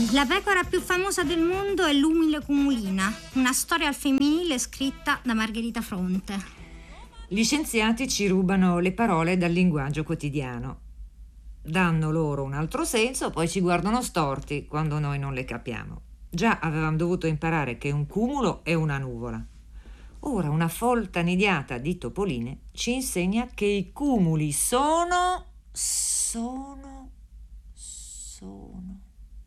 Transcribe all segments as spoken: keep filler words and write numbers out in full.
La pecora più famosa del mondo è l'umile Cumulina, una storia al femminile scritta da Margherita Fronte. Gli scienziati ci rubano le parole dal linguaggio quotidiano. Danno loro un altro senso, poi ci guardano storti quando noi non le capiamo. Già avevamo dovuto imparare che un cumulo è una nuvola. Ora una folta nidiata di topoline ci insegna che i cumuli sono... sono... sono...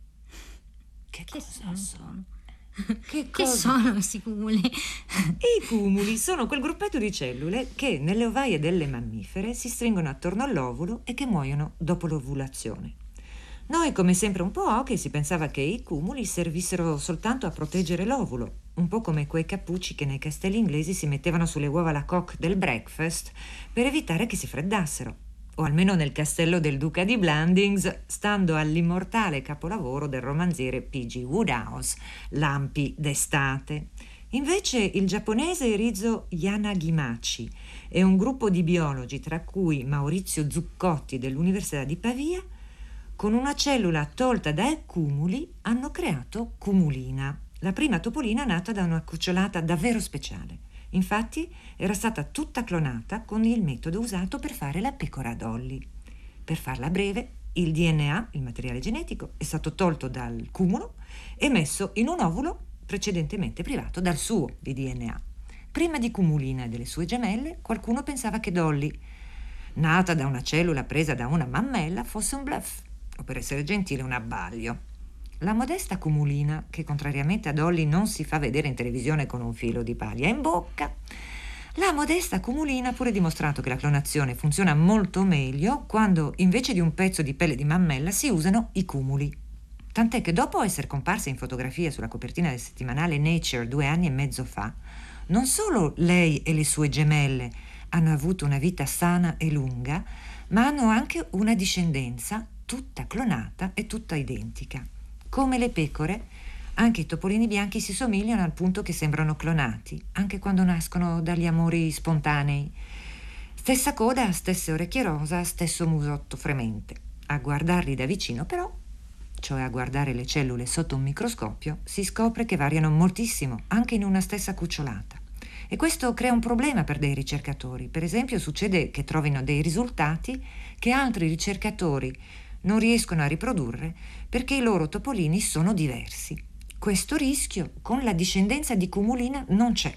Che, Che cosa sono? sono? Che, Che cosa? sono questi cumuli? I cumuli sono quel gruppetto di cellule che nelle ovaie delle mammifere si stringono attorno all'ovulo e che muoiono dopo l'ovulazione. Noi, come sempre un po' occhi, si pensava che i cumuli servissero soltanto a proteggere l'ovulo, un po' come quei cappucci che nei castelli inglesi si mettevano sulle uova alla coque del breakfast per evitare che si freddassero. O almeno nel castello del duca di Blandings, stando all'immortale capolavoro del romanziere P G Wodehouse, Lampi d'estate. Invece il giapponese Rizo Yanagimachi e un gruppo di biologi, tra cui Maurizio Zuccotti dell'Università di Pavia, con una cellula tolta dai cumuli hanno creato Cumulina, la prima topolina nata da una cucciolata davvero speciale. Infatti era stata tutta clonata con il metodo usato per fare la pecora Dolly. Per farla breve, il D N A, il materiale genetico, è stato tolto dal cumulo e messo in un ovulo precedentemente privato dal suo di D N A. Prima di Cumulina e delle sue gemelle, qualcuno pensava che Dolly, nata da una cellula presa da una mammella, fosse un bluff, o per essere gentile un abbaglio. La modesta Cumulina, che contrariamente a Dolly non si fa vedere in televisione con un filo di paglia in bocca, la modesta Cumulina ha pure dimostrato che la clonazione funziona molto meglio quando invece di un pezzo di pelle di mammella si usano i cumuli. Tant'è che dopo essere comparsa in fotografia sulla copertina del settimanale Nature due anni e mezzo fa, non solo lei e le sue gemelle hanno avuto una vita sana e lunga, ma hanno anche una discendenza tutta clonata e tutta identica. Come le pecore, anche i topolini bianchi si somigliano al punto che sembrano clonati, anche quando nascono dagli amori spontanei. Stessa coda, stesse orecchie rosa, stesso musotto fremente. A guardarli da vicino, però, cioè a guardare le cellule sotto un microscopio, si scopre che variano moltissimo, anche in una stessa cucciolata. E questo crea un problema per dei ricercatori. Per esempio, succede che trovino dei risultati che altri ricercatori non riescono a riprodurre perché i loro topolini sono diversi. Questo rischio con la discendenza di Cumulina non c'è.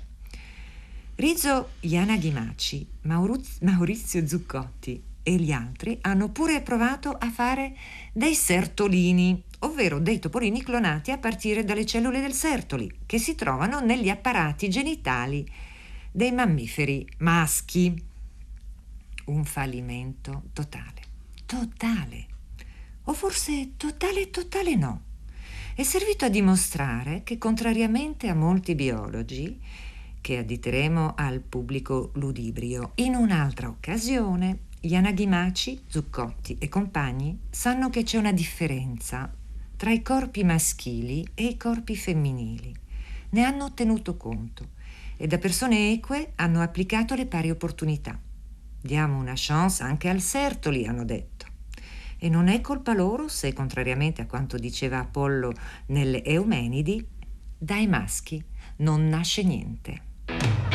Rizo Yanagimachi, Mauruz- Maurizio Zuccotti e gli altri hanno pure provato a fare dei sertolini, ovvero dei topolini clonati a partire dalle cellule del sertoli, che si trovano negli apparati genitali dei mammiferi maschi. Un fallimento totale. Totale. O forse totale totale no. È servito a dimostrare che, contrariamente a molti biologi, che additeremo al pubblico ludibrio in un'altra occasione, Yanagimachi, Zuccotti e compagni sanno che c'è una differenza tra i corpi maschili e i corpi femminili. Ne hanno tenuto conto e da persone eque hanno applicato le pari opportunità. Diamo una chance anche al sertoli, hanno detto. E non è colpa loro se, contrariamente a quanto diceva Apollo nelle Eumenidi, dai maschi non nasce niente.